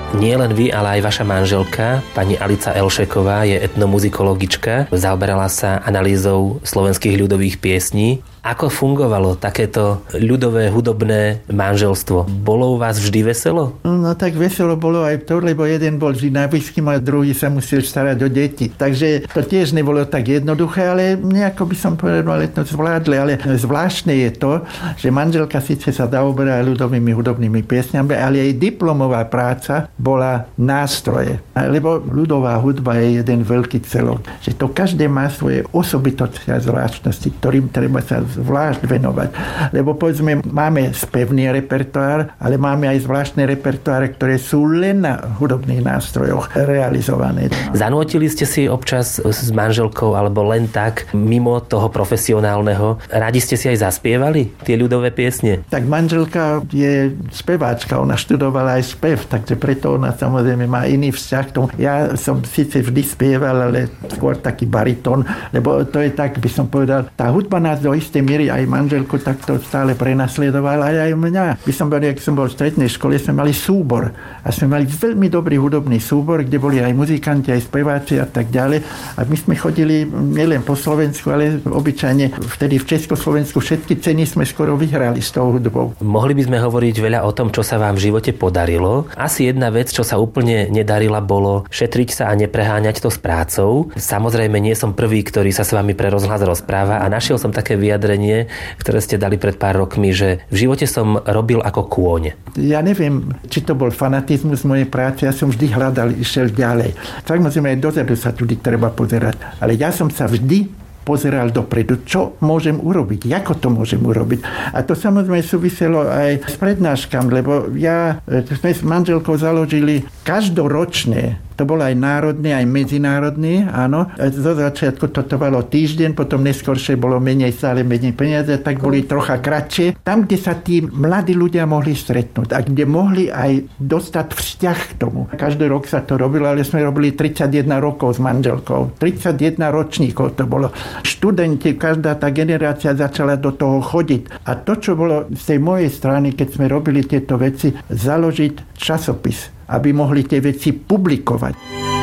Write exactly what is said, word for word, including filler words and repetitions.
Nie len vy, ale aj vaša manželka, pani Alica Elšeková, je etnomuzikologička. Zaoberala sa analýzou slovenských ľudových piesní. Ako fungovalo takéto ľudové hudobné manželstvo? Bolo u vás vždy veselo? No tak veselo bolo aj to, lebo jeden bol vždy nábyským a druhý sa musel starať o deti. Takže to tiež nebolo tak jednoduché, ale nejako by som povedal, to zvládli. Ale zvláštne je to, že manželka síce sa zaoberá ľudovými hudobnými piesňami, ale jej diplomová práca bola nástroje. Lebo ľudová hudba je jeden veľký celok. Že to každé má svoje osobitosti a zvláštnosti, ktorým treba sa zvlášť venovať. Lebo povedzme, máme spevný repertoár, ale máme aj zvláštne repertoáre, ktoré sú len na hudobných nástrojoch realizované. Zanútili ste si občas s manželkou alebo len tak mimo toho profesionálneho? Radi ste si aj zaspievali tie ľudové piesne? Tak manželka je speváčka, ona študovala aj spev, takže preto ona samozrejme má iný vzťah k tomu. Ja som síce vždy spieval, ale skôr taký baritón, lebo to je tak, by som povedal, tá hudba nás do istej miery aj manželku takto stále prenasledovala, aj aj mňa. By som bol, jak som bol v strednej škole, sme mali súbor. A sme mali veľmi dobrý hudobný súbor, kde boli aj muzikanti, aj speváci a tak ďalej. A my sme chodili nielen po Slovensku, ale obyčajne vtedy v Československu všetky ceny sme skoro vyhrali s tou hudbou. Mohli by sme hovoriť veľa o tom, čo sa vám v živote podarilo. Asi jedna vec, čo sa úplne nedarila, bolo šetriť sa a nepreháňať to s prácou. Samozrejme, nie som prvý, ktorý sa s vami pre rozhlas rozpráva a našiel som také vyjadrenie, ktoré ste dali pred pár rokmi, že v živote som robil ako kôň. Ja neviem, či to bol fanatizmus mojej práce, ja som vždy hľadal, išiel ďalej. Samozrejme, aj dozadu sa tudy treba pozerať, ale ja som sa vždy pozeral dopredu, čo môžem urobiť, ako to môžem urobiť. A to samozrejme súviselo aj s prednáškami, lebo ja sme s manželkou založili každoročne, to bol aj národný, aj medzinárodný, áno. Zo začiatku to trvalo týždeň, potom neskôršie bolo menej, stále menej peniaze, tak boli trocha kratšie. Tam, kde sa tí mladí ľudia mohli stretnúť a kde mohli aj dostať vzťah k tomu. Každý rok sa to robilo, ale sme robili tridsaťjeden rokov s manželkou. tridsaťjeden ročníkov to bolo. Študenti, každá tá generácia začala do toho chodiť. A to, čo bolo z tej mojej strany, keď sme robili tieto veci, založiť časopis, aby mohli tie veci publikovať.